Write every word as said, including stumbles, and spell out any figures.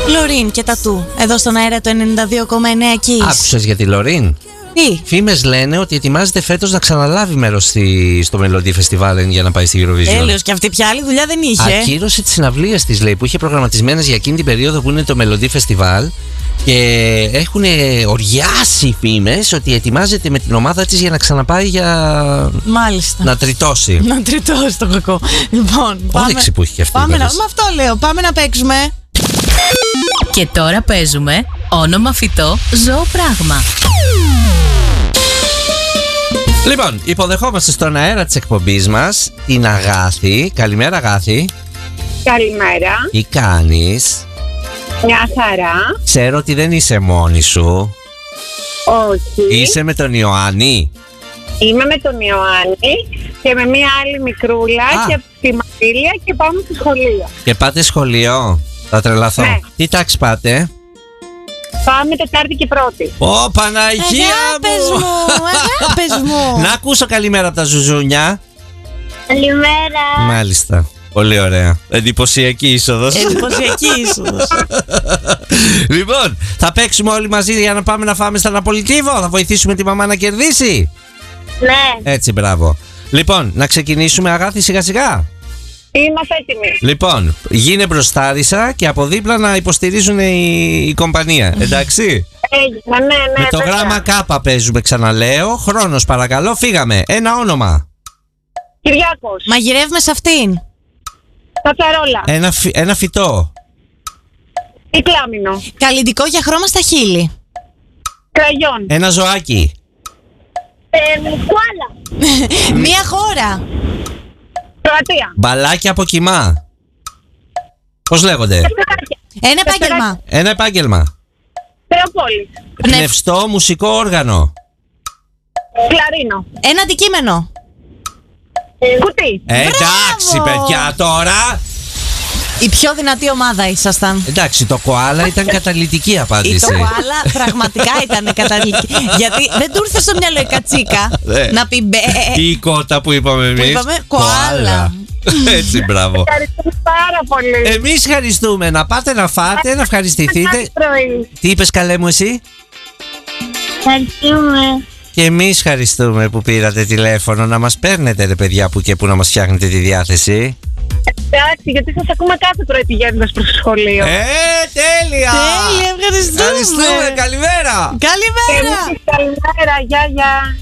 Λωρίν και τατού. Εδώ στον αέρα το ενενήντα δύο κόμμα εννέα Kiss. Άκουσες για τη Λωρίν? Τι? Φήμες λένε ότι ετοιμάζεται φέτος να ξαναλάβει μέρος στη, στο Melody Festival για να πάει στη Eurovision. Τέλειος, και αυτή πια άλλη δουλειά δεν είχε. Ακύρωσε τις συναυλίες της, λέει, που είχε προγραμματισμένες για εκείνη την περίοδο που είναι το Melody Festival. Και έχουν οριάσει φήμες ότι ετοιμάζεται με την ομάδα της για να ξαναπάει για. Μάλιστα. Να τριτώσει. Να τριτώσει το κακό. Λοιπόν, πάμε. Όρεξη που έχει και αυτή. Πάμε να... Με αυτό λέω. Πάμε να παίξουμε. Και τώρα παίζουμε όνομα φυτό, ζώο πράγμα. Λοιπόν, υποδεχόμαστε στον αέρα της εκπομπής μας την Αγάθη. Καλημέρα, Αγάθη. Καλημέρα. Τι κάνεις? Μια χαρά. Ξέρω ότι δεν είσαι μόνη σου. Όχι. Είσαι με τον Ιωάννη. Είμαι με τον Ιωάννη και με μια άλλη μικρούλα. Α. Και από τη Μαρίλια και πάμε στο σχολείο. Και πάτε σχολείο? Θα τρελαθώ. Ναι. Τι τάξη πάτε? Πάμε Τετάρτη και Πρώτη. Ω, Παναγία Αγάπες μου, μου, αγάπες μου. Να ακούσω καλημέρα από τα ζουζούνια. Καλημέρα. Μάλιστα. Πολύ ωραία. Εντυπωσιακή είσοδος. Εντυπωσιακή είσοδος. Λοιπόν, θα παίξουμε όλοι μαζί για να πάμε να φάμε στα Ναπολιτίβο. Θα βοηθήσουμε τη μαμά να κερδίσει. Ναι. Έτσι, μπράβο. Λοιπόν, να ξεκινήσουμε, Αγάθη, σιγά σιγά. Είμαστε έτοιμοι. Λοιπόν, γίνε μπροστάρισα και από δίπλα να υποστηρίζουν η, η κομπανία. Εντάξει. Έγινε, ναι, ναι. Με το βέβαια. γράμμα Κ παίζουμε, ξαναλέω. Χρόνος, παρακαλώ, φύγαμε. Ένα όνομα. Κυριάκος. Μαγειρεύουμε σε αυτήν. Κατσαρόλα. Ένα, φυ, ένα φυτό. Κυκλάμινο. Καλλυντικό για χρώμα στα χείλη. Κραγιόν. Ένα ζωάκι. Ε, κουάλα. Μία χώρα. Κροατία. Μπαλάκια από κοιμά. Πώς λέγονται? Ένα επάγγελμα. Ένα επάγγελμα. Θεοπόλη. Πνευστό μουσικό όργανο. Κλαρίνο. Ένα αντικείμενο. Κουτί. Ε, εντάξει, Μπράβο. παιδιά, τώρα. Η πιο δυνατή ομάδα ήσασταν. Εντάξει, το κοάλα ήταν καταλυτική Ή απάντηση. το κοάλα πραγματικά ήταν καταδική. Γιατί δεν του ήρθε στο μυαλό η κατσίκα Ναι. να πει μπε. Ή η κότα που είπαμε εμείς. είπαμε κοάλα. Έτσι, μπράβο. Ευχαριστούμε πάρα πολύ. Εμείς ευχαριστούμε. Να πάτε να φάτε, να ευχαριστηθείτε. Καλή πρωί. Τι είπες, καλέ μου, εσύ? Ευχαριστούμε. Και εμείς ευχαριστούμε που πήρατε τηλέφωνο. Να μας παίρνετε, ρε παιδιά, που και που να μας φτιάχνετε τη διάθεση. Εντάξει, γιατί σας ακούμε κάθε πρωί πηγαίνοντας προς το σχολείο. Ε, τέλεια! Τέλεια, ευχαριστούμε. Ευχαριστούμε, καλημέρα! Καλημέρα. Εμείς καλημέρα, γεια γεια.